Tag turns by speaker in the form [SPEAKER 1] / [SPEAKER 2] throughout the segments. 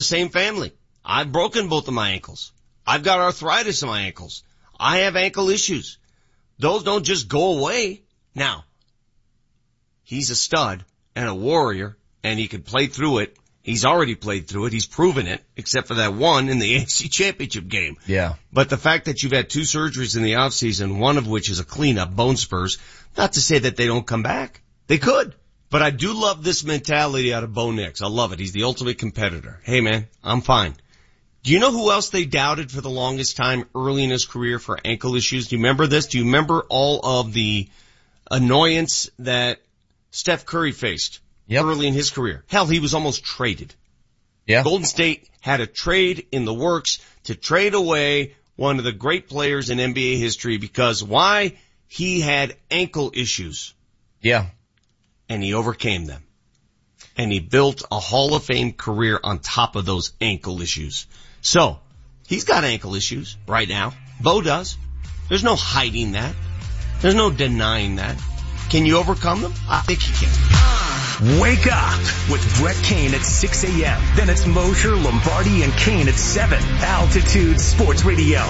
[SPEAKER 1] same family. I've broken both of my ankles. I've got arthritis in my ankles. I have ankle issues. Those don't just go away. Now, he's a stud and a warrior, and he can play through it. He's already played through it. He's proven it, except for that one in the AFC Championship game.
[SPEAKER 2] Yeah.
[SPEAKER 1] But the fact that you've had 2 surgeries in the offseason, one of which is a cleanup, bone spurs, not to say that they don't come back. They could. But I do love this mentality out of Bo Nix. I love it. He's the ultimate competitor. Hey, man, I'm fine. Do you know who else they doubted for the longest time early in his career for ankle issues? Do you remember this? Do you remember all of the annoyance that Steph Curry faced early in his career? Hell, he was almost traded.
[SPEAKER 2] Yeah.
[SPEAKER 1] Golden State had a trade in the works to trade away one of the great players in NBA history because why? He had ankle issues.
[SPEAKER 2] Yeah.
[SPEAKER 1] And he overcame them. And he built a Hall of Fame career on top of those ankle issues. So, he's got ankle issues right now. Bo does. There's no hiding that. There's no denying that. Can you overcome them? I think you can.
[SPEAKER 3] Wake up with Brett Kane at 6 a.m. Then it's Mosher, Lombardi, and Kane at 7. Altitude Sports Radio,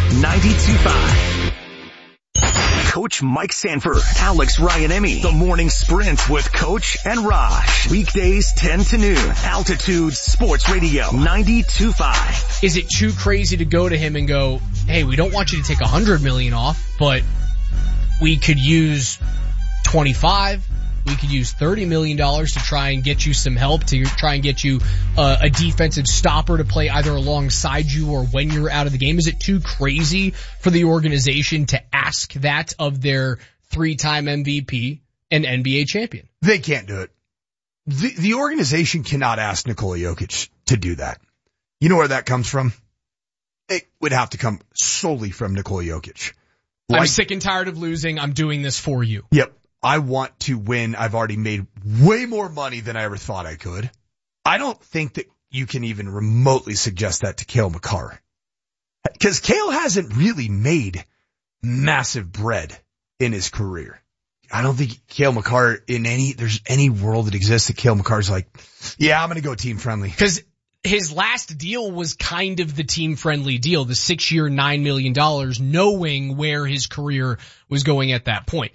[SPEAKER 3] 92.5. Coach Mike Sanford, Alex Ryanemi, The Morning Sprint with Coach and Raj. Weekdays 10 to noon. Altitude Sports Radio, 92.5.
[SPEAKER 4] Is it too crazy to go to him and go, hey, we don't want you to take $100 million off, but we could use 25. We could use $30 million to try and get you some help, to try and get you a defensive stopper to play either alongside you or when you're out of the game. Is it too crazy for the organization to ask that of their 3-time MVP and NBA champion?
[SPEAKER 5] They can't do it. The organization cannot ask Nikola Jokic to do that. You know where that comes from? It would have to come solely from Nikola Jokic.
[SPEAKER 4] I'm sick and tired of losing. I'm doing this for you.
[SPEAKER 5] Yep. I want to win. I've already made way more money than I ever thought I could. I don't think that you can even remotely suggest that to Cale Makar. Because Cale hasn't really made massive bread in his career. I don't think Cale Makar there's any world that exists that Cale Makar's like, yeah, I'm going to go team friendly.
[SPEAKER 4] Because his last deal was kind of the team friendly deal, the 6-year, $9 million, knowing where his career was going at that point.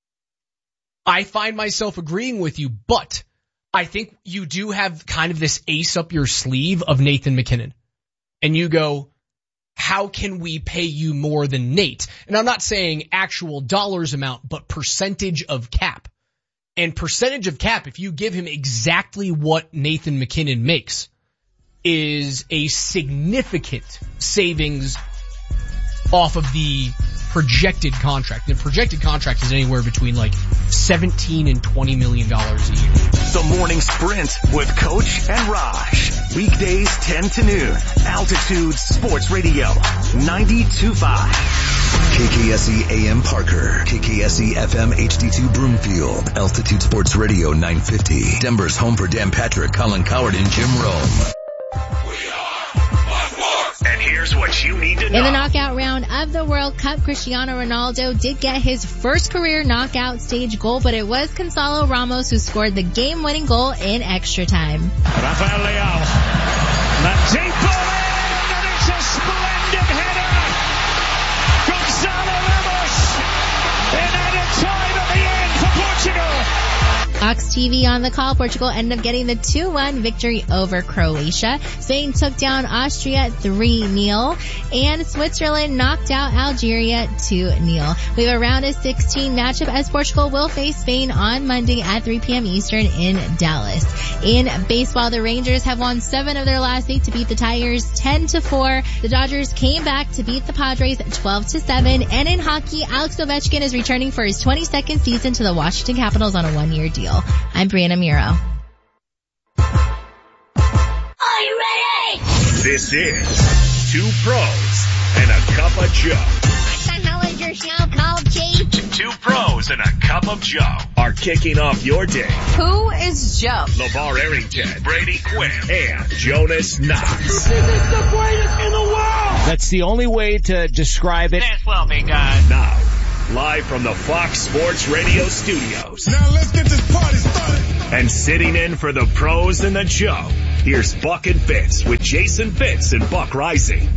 [SPEAKER 4] I find myself agreeing with you, but I think you do have kind of this ace up your sleeve of Nathan McKinnon. And you go, how can we pay you more than Nate? And I'm not saying actual dollars amount, but percentage of cap. And percentage of cap, if you give him exactly what Nathan McKinnon makes, is a significant savings off of the projected contract. The projected contract is anywhere between like $17 and $20 million a year.
[SPEAKER 3] The Morning Sprint with Coach and Raj. Weekdays 10 to noon. Altitude Sports Radio, 92.5.
[SPEAKER 6] KKSE AM Parker, KKSE FM HD2 Broomfield, Altitude Sports Radio 950. Denver's home for Dan Patrick, Colin Coward, and Jim Rome.
[SPEAKER 3] And here's what you need to know.
[SPEAKER 7] In the knockout round of the World Cup, Cristiano Ronaldo did get his first career knockout stage goal, but it was Gonzalo Ramos who scored the game-winning goal in extra time.
[SPEAKER 8] Rafael Leao. That deep ball in, and it's a splendid header. Gonzalo Ramos in added time at the end for Portugal.
[SPEAKER 7] Fox TV on the call. Portugal ended up getting the 2-1 victory over Croatia. Spain took down Austria 3-0. And Switzerland knocked out Algeria 2-0. We have a round of 16 matchup as Portugal will face Spain on Monday at 3 p.m. Eastern in Dallas. In baseball, the Rangers have won 7 of their last 8 to beat the Tigers 10-4. The Dodgers came back to beat the Padres 12-7. And in hockey, Alex Ovechkin is returning for his 22nd season to the Washington Capitals on a 1-year deal. I'm Brianna Muro.
[SPEAKER 9] Are you ready?
[SPEAKER 3] This is Two Pros and a Cup of Joe.
[SPEAKER 9] What the hell is your show called, Chief?
[SPEAKER 3] Two Pros and a Cup of Joe are kicking off your day.
[SPEAKER 10] Who is Joe?
[SPEAKER 3] LeVar Arrington, Brady Quinn, and Jonas Knox.
[SPEAKER 8] This is the greatest in the world.
[SPEAKER 11] That's the only way to describe it.
[SPEAKER 8] This will be good.
[SPEAKER 3] Now, live from the Fox Sports Radio studios.
[SPEAKER 8] Now let's get this party started.
[SPEAKER 3] And sitting in for the pros and the Joe, Here's Buck and Fitz with Jason Fitz and Buck Rising.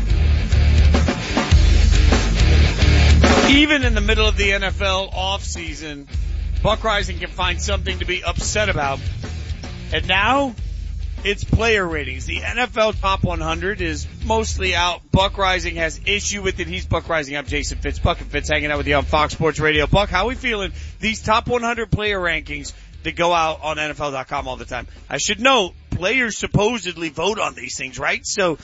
[SPEAKER 2] Even in the middle of the NFL offseason, Buck Rising can find something to be upset about. And now, it's player ratings. The NFL Top 100 is mostly out. Buck Rising has issue with it. He's Buck Rising. I'm Jason Fitz. Buck and Fitz hanging out with you on Fox Sports Radio. Buck, how are we feeling? These Top 100 player rankings that go out on NFL.com all the time. I should know, players supposedly vote on these things, right? So,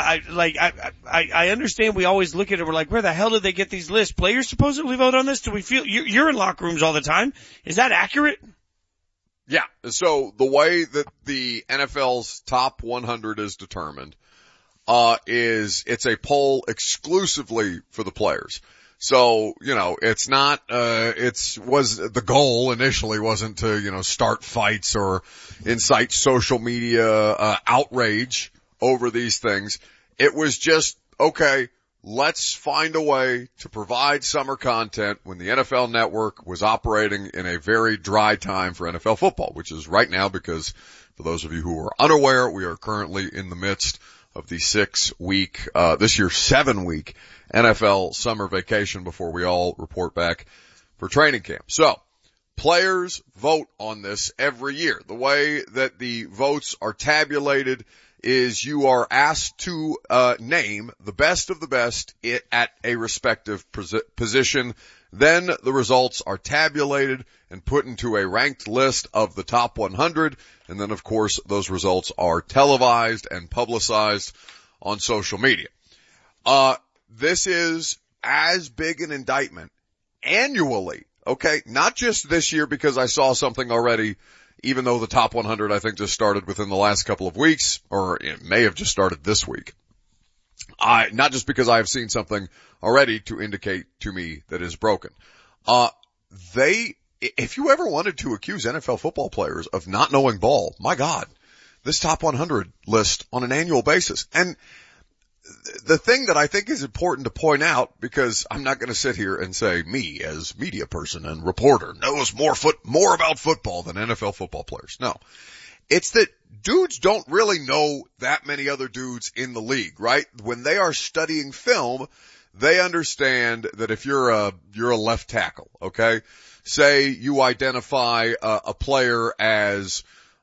[SPEAKER 2] I understand we always look at it, we're like, where the hell did they get these lists? Players supposedly vote on this? Do we feel, you're in locker rooms all the time. Is that accurate?
[SPEAKER 10] Yeah. So the way that the NFL's top 100 is determined, is it's a poll exclusively for the players. So, it's not, the goal initially wasn't to, start fights or incite social media, outrage over these things. It was just, okay, let's find a way to provide summer content when the NFL Network was operating in a very dry time for NFL football, which is right now because for those of you who are unaware, we are currently in the midst of the 6-week, this year's 7-week NFL summer vacation before we all report back for training camp. So, players vote on this every year. The way that the votes are tabulated is you are asked to name the best of the best at a respective position. Then the results are tabulated and put into a ranked list of the top 100. And then, of course, those results are televised and publicized on social media. This is as big an indictment annually, okay? Not just this year because I saw something already, even though the top 100 I think just started within the last couple of weeks, or it may have just started this week. Not just because I have seen something already to indicate to me that is broken. If you ever wanted to accuse NFL football players of not knowing ball, my God, this top 100 list on an annual basis. And the thing that I think is important to point out, because I'm not going to sit here and say me as media person and reporter knows more about football than NFL football players. No. It's that dudes don't really know that many other dudes in the league, right? When they are studying film, they understand that if you're a left tackle, okay? Say you identify a player as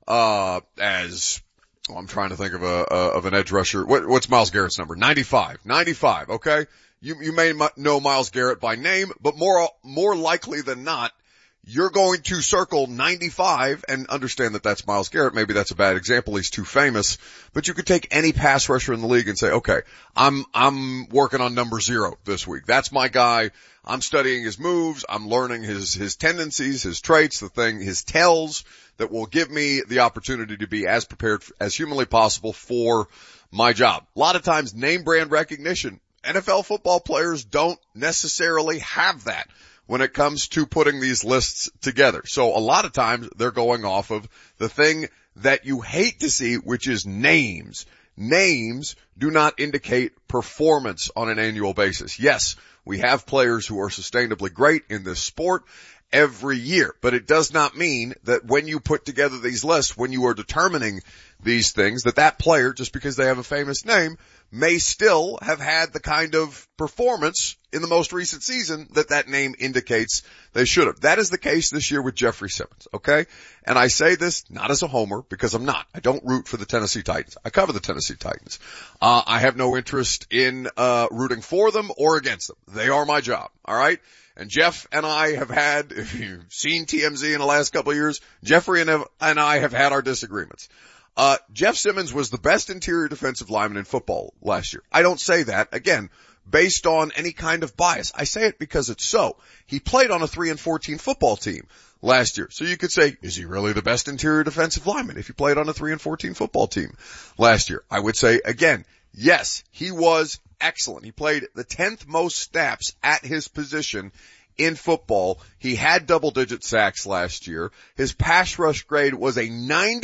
[SPEAKER 10] I'm trying to think of an edge rusher. What's Myles Garrett's number? 95, okay? You may know Myles Garrett by name, but more likely than not, you're going to circle 95 and understand that that's Myles Garrett. Maybe that's a bad example. He's too famous, but you could take any pass rusher in the league and say, okay, I'm working on number 0 this week. That's my guy. I'm studying his moves. I'm learning his tendencies, his traits, his tells that will give me the opportunity to be as prepared as humanly possible for my job. A lot of times name brand recognition, NFL football players don't necessarily have that when it comes to putting these lists together. So a lot of times they're going off of the thing that you hate to see, which is names. Names do not indicate performance on an annual basis. Yes, we have players who are sustainably great in this sport every year, but it does not mean that when you put together these lists, when you are determining these things, that player, just because they have a famous name, may still have had the kind of performance in the most recent season that name indicates they should have. That is the case this year with Jeffrey Simmons, okay? And I say this not as a homer, because I'm not. I don't root for the Tennessee Titans. I cover the Tennessee Titans. I have no interest in rooting for them or against them. They are my job, all right? And Jeff and I have had, if you've seen TMZ in the last couple of years, Jeffrey and I have had our disagreements. Jeff Simmons was the best interior defensive lineman in football last year. I don't say that, again, based on any kind of bias. I say it because it's so. He played on a 3-14 football team last year. So you could say, is he really the best interior defensive lineman if he played on a 3-14 football team last year? I would say, again, yes, he was excellent. He played the 10th most snaps at his position in football. He had double-digit sacks last year. His pass rush grade was a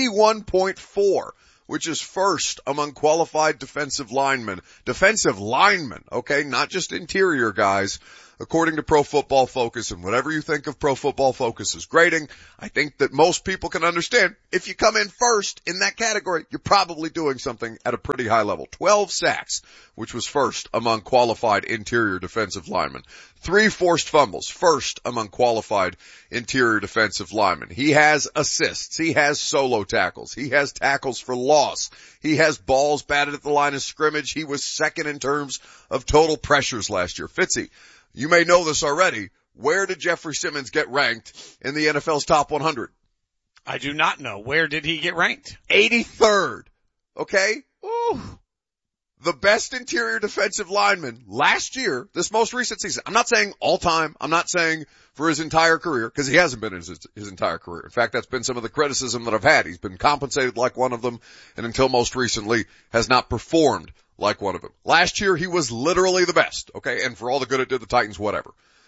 [SPEAKER 10] 91.4, which is first among qualified defensive linemen, okay, not just interior guys. according to Pro Football Focus, and whatever you think of Pro Football Focus's grading, I think that most people can understand if you come in first in that category, you're probably doing something at a pretty high level. 12 sacks, which was first among qualified interior defensive linemen. 3 forced fumbles, first among qualified interior defensive linemen. He has assists. He has solo tackles. He has tackles for loss. He has balls batted at the line of scrimmage. He was second in terms of total pressures last year. Fitzy, you may know this already. Where did Jeffrey Simmons get ranked in the NFL's top 100?
[SPEAKER 2] I do not know. Where did he get ranked?
[SPEAKER 10] 83rd. Okay? Ooh. The best interior defensive lineman last year, this most recent season. I'm not saying all time. I'm not saying for his entire career, because he hasn't been in his entire career. In fact, that's been some of the criticism that I've had. He's been compensated like one of them, and until most recently has not performed like one of them. Last year, he was literally the best, okay? And for all the good it did the Titans, whatever.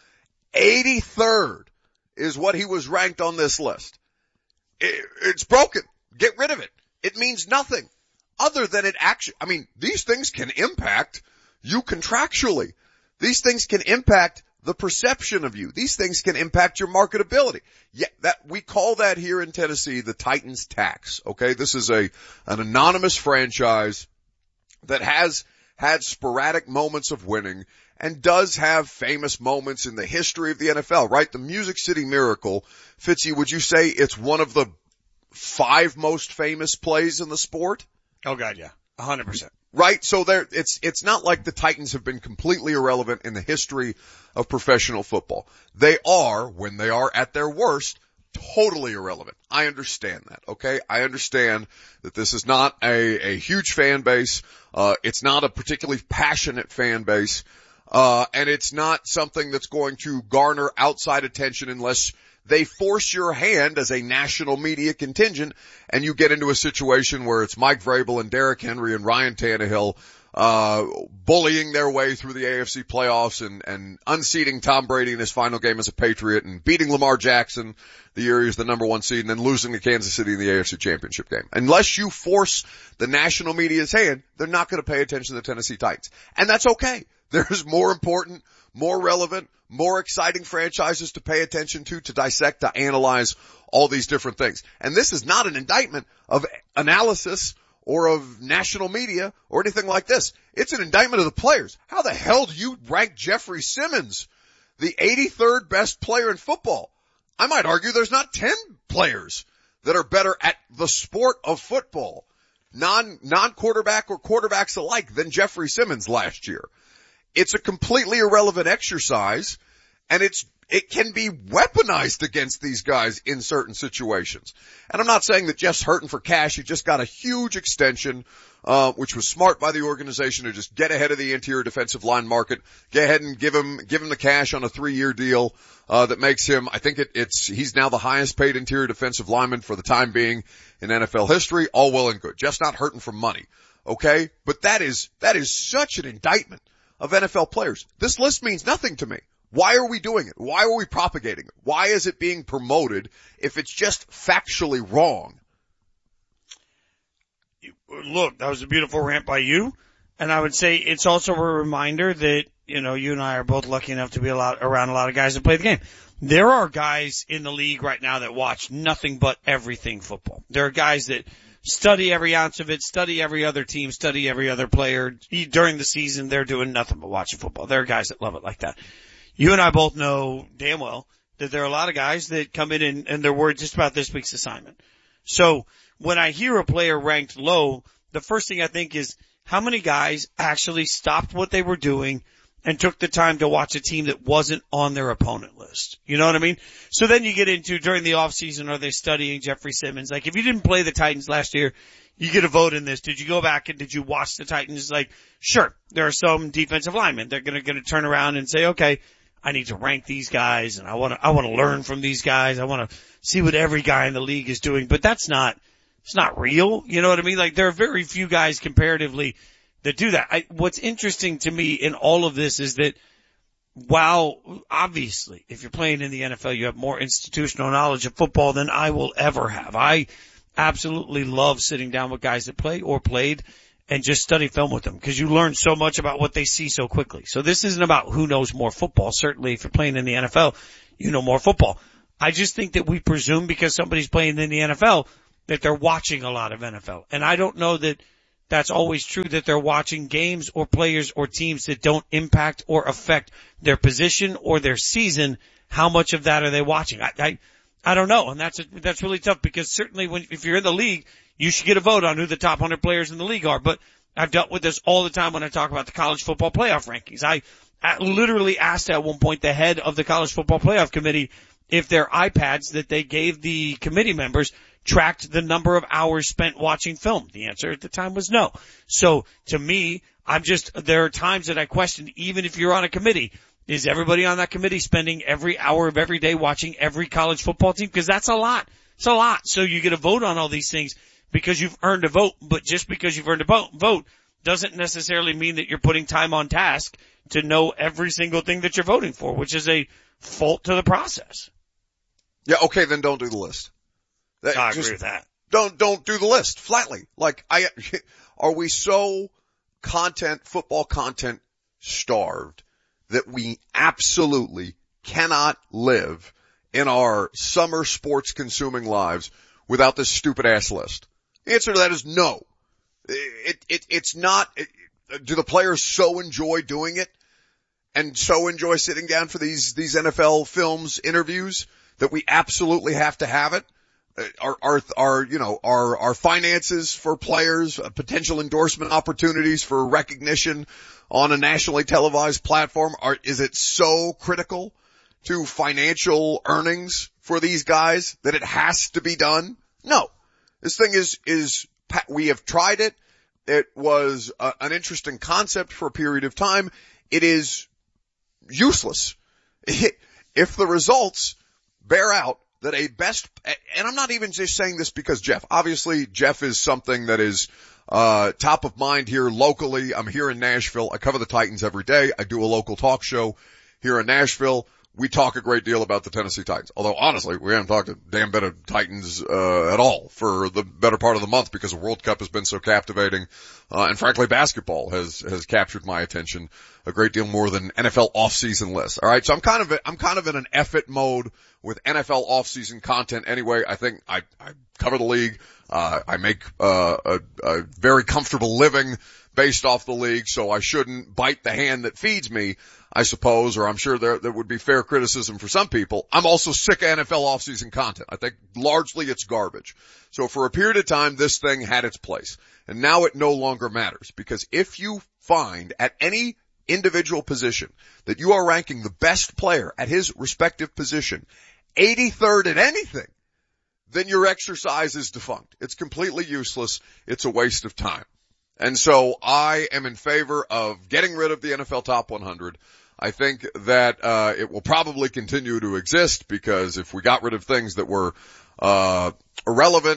[SPEAKER 10] 83rd is what he was ranked on this list. It's broken. Get rid of it. It means nothing. Other than it actually, I mean, these things can impact you contractually. These things can impact the perception of you. These things can impact your marketability. Yeah, we call that here in Tennessee the Titans tax. Okay, this is an anonymous franchise that has had sporadic moments of winning and does have famous moments in the history of the NFL, right? The Music City Miracle, Fitzy, would you say it's one of the 5 most famous plays in the sport?
[SPEAKER 2] Oh God, yeah. 100%.
[SPEAKER 10] Right? So it's not like the Titans have been completely irrelevant in the history of professional football. They are, when they are at their worst, totally irrelevant. I understand that, okay? I understand that this is not a huge fan base. It's not a particularly passionate fan base. And it's not something that's going to garner outside attention unless they force your hand as a national media contingent and you get into a situation where it's Mike Vrabel and Derrick Henry and Ryan Tannehill, bullying their way through the AFC playoffs and unseating Tom Brady in his final game as a Patriot and beating Lamar Jackson the year he was the number 1 seed and then losing to Kansas City in the AFC championship game. Unless you force the national media's hand, they're not going to pay attention to the Tennessee Titans. And that's okay. There's more important, more relevant, more exciting franchises to pay attention to dissect, to analyze all these different things. And this is not an indictment of analysis or of national media or anything like this. It's an indictment of the players. How the hell do you rank Jeffrey Simmons, the 83rd best player in football? I might argue there's not 10 players that are better at the sport of football, non-quarterback or quarterbacks alike, than Jeffrey Simmons last year. It's a completely irrelevant exercise, and it can be weaponized against these guys in certain situations. And I'm not saying that Jeff's hurting for cash. He just got a huge extension, which was smart by the organization to just get ahead of the interior defensive line market, get ahead and give him the cash on a 3-year deal, that makes him, I think he's now the highest paid interior defensive lineman for the time being in NFL history. All well and good. Jeff's not hurting for money. Okay? But that is such an indictment of NFL players. This list means nothing to me. Why are we doing it? Why are we propagating it? Why is it being promoted if it's just factually wrong?
[SPEAKER 2] Look, that was a beautiful rant by you. And I would say it's also a reminder that, you and I are both lucky enough to be around a lot of guys that play the game. There are guys in the league right now that watch nothing but everything football. There are guys that study every ounce of it, study every other team, study every other player. During the season, they're doing nothing but watching football. There are guys that love it like that. You and I both know damn well that there are a lot of guys that come in and they're worried just about this week's assignment. So when I hear a player ranked low, the first thing I think is how many guys actually stopped what they were doing and took the time to watch a team that wasn't on their opponent list. You know what I mean? So then you get into during the off season, are they studying Jeffrey Simmons? Like if you didn't play the Titans last year, you get a vote in this. Did you go back and did you watch the Titans? Like, sure, there are some defensive linemen. They're going to turn around and say, okay, I need to rank these guys and I want to learn from these guys. I want to see what every guy in the league is doing, but it's not real. You know what I mean? Like there are very few guys comparatively that do that. What's interesting to me in all of this is that while obviously if you're playing in the NFL, you have more institutional knowledge of football than I will ever have. I absolutely love sitting down with guys that play or played and just study film with them because you learn so much about what they see so quickly. So this isn't about who knows more football. Certainly if you're playing in the NFL, you know more football. I just think that we presume because somebody's playing in the NFL that they're watching a lot of NFL. And I don't know that that's always true, that they're watching games or players or teams that don't impact or affect their position or their season. How much of that are they watching? I don't know. And that's really tough because certainly if you're in the league, you should get a vote on who the top 100 players in the league are. But I've dealt with this all the time when I talk about the college football playoff rankings. I literally asked at one point the head of the college football playoff committee if their iPads that they gave the committee members tracked the number of hours spent watching film. The answer at the time was no. So to me, there are times that I question, even if you're on a committee, is everybody on that committee spending every hour of every day watching every college football team? Because that's a lot. It's a lot. So you get a vote on all these things because you've earned a vote, but just because you've earned a vote doesn't necessarily mean that you're putting time on task to know every single thing that you're voting for, which is a fault to the process.
[SPEAKER 10] Yeah, okay, then don't do the list.
[SPEAKER 2] I agree with that.
[SPEAKER 10] Don't do the list, flatly. Are we so football content starved that we absolutely cannot live in our summer sports consuming lives without this stupid ass list? The answer to that is no. It's not. Do the players so enjoy doing it and so enjoy sitting down for these NFL films interviews that we absolutely have to have it? Our finances for players, potential endorsement opportunities for recognition on a nationally televised platform, is it so critical to financial earnings for these guys that it has to be done? No. This thing is we have tried it. It was an interesting concept for a period of time. It is useless. If the results bear out that and I'm not even just saying this because obviously Jeff is something that is top of mind here locally. I'm here in Nashville. I cover the Titans every day. I do a local talk show here in Nashville. We talk a great deal about the Tennessee Titans. Although honestly, we haven't talked a damn bit of Titans at all for the better part of the month because the World Cup has been so captivating. And frankly, basketball has captured my attention a great deal more than NFL off-season lists. All right, so I'm kind of in an effort mode with NFL off-season content anyway. I think I cover the league. I make a very comfortable living based off the league, so I shouldn't bite the hand that feeds me, I suppose, or I'm sure there would be fair criticism for some people. I'm also sick of NFL off-season content. I think largely it's garbage. So for a period of time, this thing had its place. And now it no longer matters, because if you find at any individual position that you are ranking the best player at his respective position 83rd in anything, then your exercise is defunct. It's completely useless. It's a waste of time. And so I am in favor of getting rid of the NFL Top 100. I think that it will probably continue to exist, because if we got rid of things that were irrelevant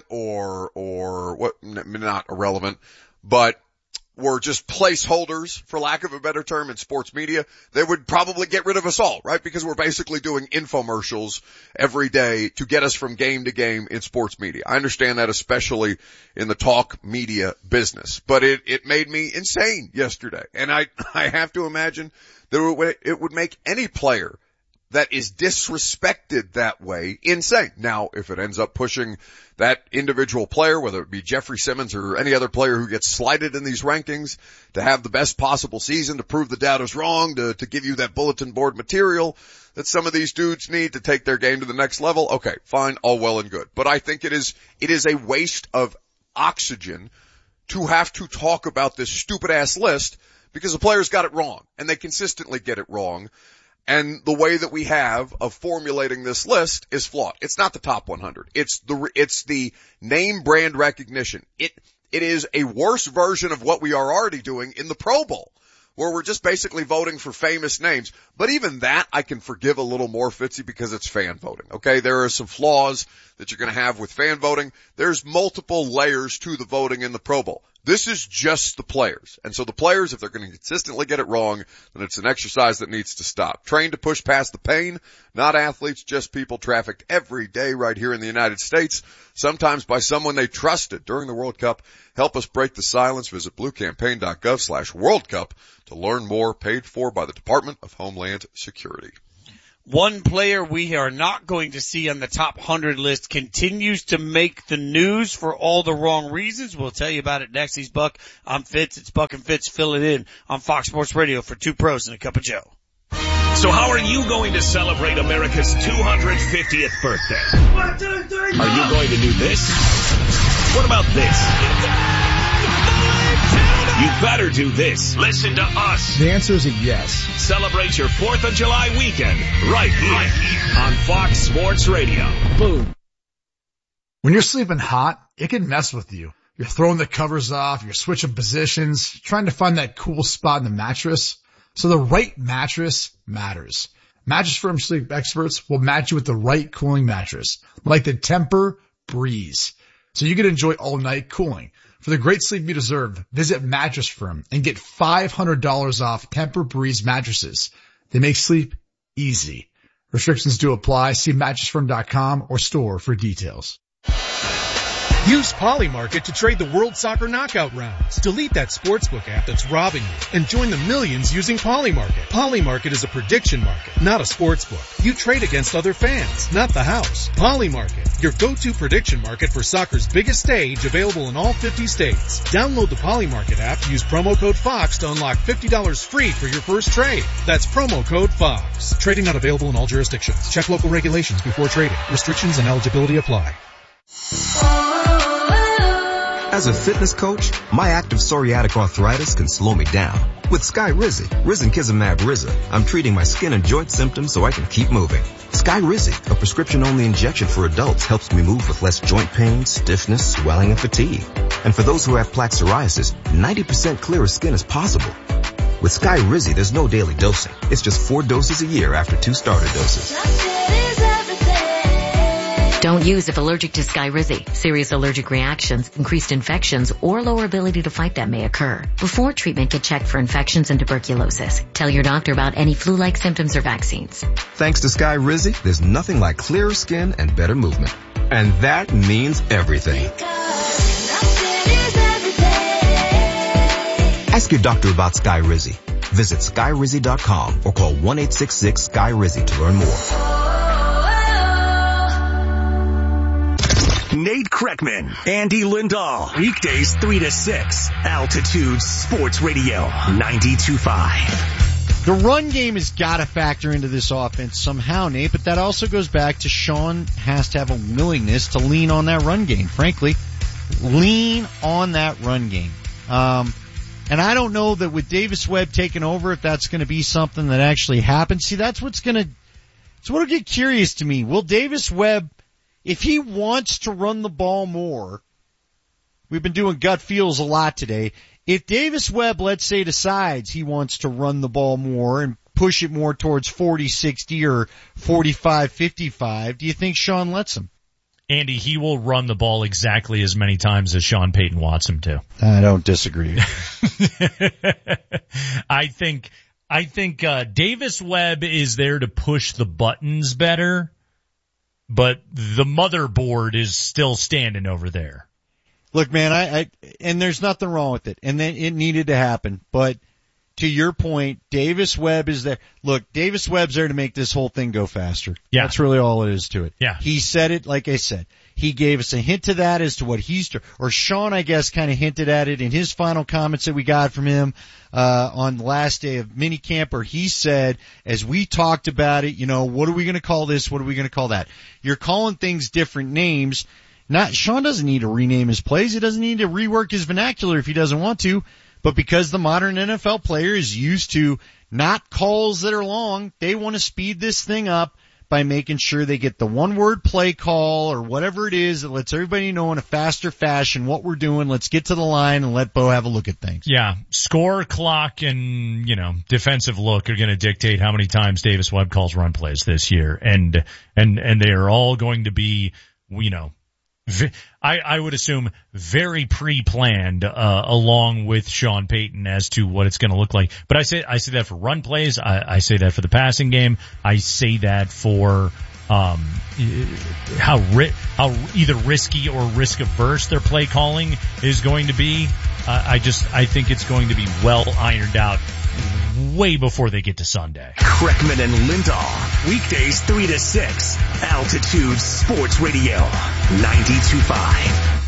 [SPEAKER 10] or what, not irrelevant, but were just placeholders, for lack of a better term, in sports media, they would probably get rid of us all, right? Because we're basically doing infomercials every day to get us from game to game in sports media. I understand that, especially in the talk media business, but it made me insane yesterday. And I have to imagine that it would make any player that is disrespected that way insane. Now, if it ends up pushing that individual player, whether it be Jeffrey Simmons or any other player who gets slighted in these rankings, to have the best possible season, to prove the doubters wrong, to give you that bulletin board material that some of these dudes need to take their game to the next level, okay, fine, all well and good. But I think it is a waste of oxygen to have to talk about this stupid ass list, because the players got it wrong, and they consistently get it wrong. And the way that we have of formulating this list is flawed. It's not the top 100. It's the name brand recognition. It is a worse version of what we are already doing in the Pro Bowl, where we're just basically voting for famous names. But even that I can forgive a little more, Fitzy, because it's fan voting. Okay, there are some flaws that you're going to have with fan voting. There's multiple layers to the voting in the Pro Bowl. This is just the players. And so the players, if they're going to consistently get it wrong, then it's an exercise that needs to stop. Trained to push past the pain, not athletes, just people trafficked every day right here in the United States, sometimes by someone they trusted during the World Cup. Help us break the silence. Visit bluecampaign.gov/World Cup to learn more, paid for by the Department of Homeland Security.
[SPEAKER 2] One player we are not going to see on the top 100 list continues to make the news for all the wrong reasons. We'll tell you about it next. He's Buck. I'm Fitz. It's Buck and Fitz. Fill it in on Fox Sports Radio for Two Pros and a Cup of Joe.
[SPEAKER 3] So how are you going to celebrate America's 250th birthday?
[SPEAKER 8] 1, 2, 3, 4.
[SPEAKER 3] Are you going to do this? What about this? You better do this. Listen to us.
[SPEAKER 12] The answer is a yes.
[SPEAKER 3] Celebrate your 4th of July weekend right here on Fox Sports Radio.
[SPEAKER 12] Boom. When you're sleeping hot, it can mess with you. You're throwing the covers off, you're switching positions, trying to find that cool spot in the mattress. So the right mattress matters. Mattress Firm sleep experts will match you with the right cooling mattress, like the Tempur-Breeze, so you can enjoy all night cooling. For the great sleep you deserve, visit Mattress Firm and get $500 off Tempur-Breeze mattresses. They make sleep easy. Restrictions do apply. See mattressfirm.com or store for details.
[SPEAKER 13] Use Polymarket to trade the World Soccer Knockout rounds. Delete that sportsbook app that's robbing you and join the millions using Polymarket. Polymarket is a prediction market, not a sportsbook. You trade against other fans, not the house. Polymarket, your go-to prediction market for soccer's biggest stage, available in all 50 states. Download the Polymarket app, use promo code FOX to unlock $50 free for your first trade. That's promo code FOX. Trading not available in all jurisdictions. Check local regulations before trading. Restrictions and eligibility apply.
[SPEAKER 14] As a fitness coach, my active psoriatic arthritis can slow me down. With Skyrizi, Risankizumab Riza, I'm treating my skin and joint symptoms so I can keep moving. Skyrizi, a prescription-only injection for adults, helps me move with less joint pain, stiffness, swelling, and fatigue. And for those who have plaque psoriasis, 90% clearer skin is possible. With Skyrizi, there's no daily dosing. It's just 4 doses a year after 2 starter doses.
[SPEAKER 15] Don't use if allergic to Skyrizi. Serious allergic reactions, increased infections, or lower ability to fight them may occur. Before treatment, get checked for infections and tuberculosis. Tell your doctor about any flu-like symptoms or vaccines.
[SPEAKER 14] Thanks to Skyrizi, there's nothing like clearer skin and better movement. And that means everything. Ask your doctor about Skyrizi. Visit Skyrizi.com or call 1-866-SKY-RIZI to learn more.
[SPEAKER 3] Nate Kreckman, Andy Lindahl, weekdays 3 to 6, Altitude Sports Radio 92.5.
[SPEAKER 16] The run game has got to factor into this offense somehow, Nate, but that also goes back to Sean has to have a willingness to lean on that run game. Frankly, lean on that run game. And I don't know that with Davis Webb taking over, if that's going to be something that actually happens. See, that's what'll get curious to me. Will Davis Webb, if he wants to run the ball more, we've been doing gut feels a lot today. If Davis Webb, let's say, decides he wants to run the ball more and push it more towards 40-60 or 45-55, do you think Sean lets him?
[SPEAKER 17] Andy, he will run the ball exactly as many times as Sean Payton wants him to.
[SPEAKER 16] I don't disagree.
[SPEAKER 17] I think Davis Webb is there to push the buttons better, but the motherboard is still standing over there.
[SPEAKER 16] Look, man, and there's nothing wrong with it, and then it needed to happen. But to your point, Davis Webb is there. Look, Davis Webb's there to make this whole thing go faster.
[SPEAKER 17] Yeah.
[SPEAKER 16] That's really all it is to it.
[SPEAKER 17] Yeah.
[SPEAKER 16] He said it, like I said. He gave us a hint to that as to what or Sean, I guess, kind of hinted at it in his final comments that we got from him, on the last day of minicamp, where he said, as we talked about it, what are we going to call this? What are we going to call that? You're calling things different names. Sean doesn't need to rename his plays. He doesn't need to rework his vernacular if he doesn't want to. But because the modern NFL player is used to not calls that are long, they want to speed this thing up by making sure they get the one-word play call or whatever it is that lets everybody know in a faster fashion what we're doing. Let's get to the line and let Bo have a look at things.
[SPEAKER 17] Yeah, score, clock, and, defensive look are going to dictate how many times Davis Webb calls run plays this year. And they are all going to be, I would assume very pre-planned, along with Sean Payton as to what it's going to look like. But I say that for run plays. I say that for the passing game. I say that for, how either risky or risk averse their play calling is going to be. I think it's going to be well ironed out way before they get to Sunday.
[SPEAKER 3] Kreckman and Lindahl, weekdays 3 to 6, Altitude Sports Radio, 92.5.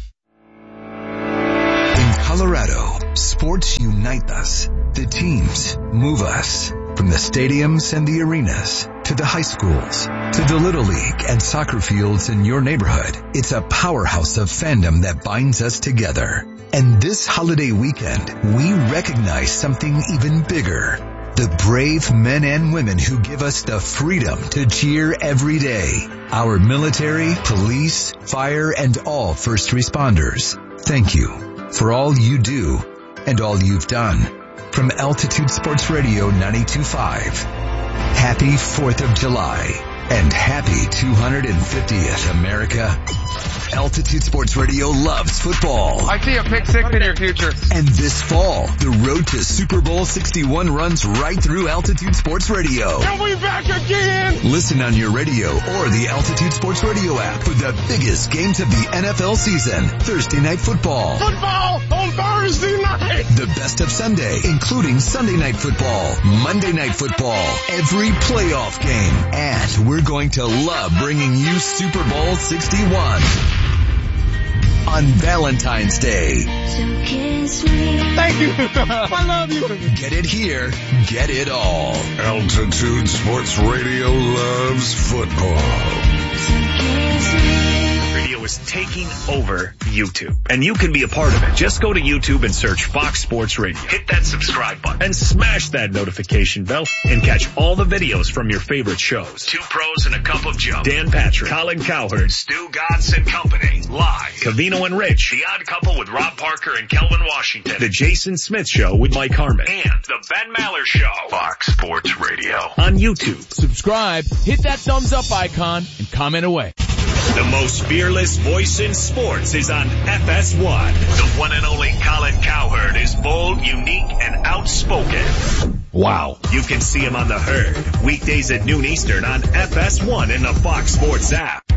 [SPEAKER 6] In Colorado, sports unite us. The teams move us. From the stadiums and the arenas, to the high schools, to the Little League and soccer fields in your neighborhood, it's a powerhouse of fandom that binds us together. And this holiday weekend, we recognize something even bigger. The brave men and women who give us the freedom to cheer every day. Our military, police, fire, and all first responders. Thank you for all you do and all you've done. From Altitude Sports Radio 92.5, happy 4th of July and happy 250th, America. Altitude Sports Radio loves football.
[SPEAKER 18] I see a pick six in your future.
[SPEAKER 6] And this fall, the road to Super Bowl 61 runs right through Altitude Sports Radio.
[SPEAKER 18] And we back again!
[SPEAKER 6] Listen on your radio or the Altitude Sports Radio app for the biggest games of the NFL season. Thursday Night Football.
[SPEAKER 18] Football on Thursday night!
[SPEAKER 6] The best of Sunday, including Sunday Night Football, Monday Night Football, every playoff game. And we're going to love bringing you Super Bowl 61. On Valentine's Day.
[SPEAKER 18] Thank you. I love you.
[SPEAKER 6] Get it here. Get it all.
[SPEAKER 19] Altitude Sports Radio loves football.
[SPEAKER 3] Radio is taking over YouTube, and you can be a part of it. Just go to YouTube and search Fox Sports Radio. Hit that subscribe button and smash that notification bell and catch all the videos from your favorite shows. Two Pros and a Cup of Joe. Dan Patrick, Colin Cowherd, Stu Gatz and Company. Live. Covino and Rich. The Odd Couple with Rob Parker and Kelvin Washington. The Jason Smith Show with Mike Harmon. And the Ben Maller Show. Fox Sports Radio. On YouTube.
[SPEAKER 11] Subscribe, hit that thumbs up icon, and comment away.
[SPEAKER 3] The most fearless voice in sports is on FS1. The one and only Colin Cowherd is bold, unique, and outspoken.
[SPEAKER 11] Wow.
[SPEAKER 3] You can see him on The Herd, weekdays at noon Eastern on FS1 in the Fox Sports app.